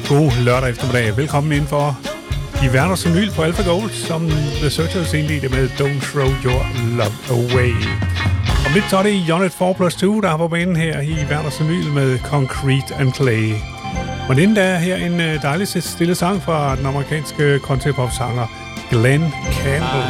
God lørdag eftermiddag. Velkommen indenfor i Werners Vinyl på Alpha Gold, som The Searchers indledte med Don't Throw Your Love Away. Om lidt så er det Jonet 4+2, der er på banen her i Werners Vinyl med Concrete and Clay. Men inden der er her en dejlig stille sang fra den amerikanske country-pop-sanger Glen Campbell.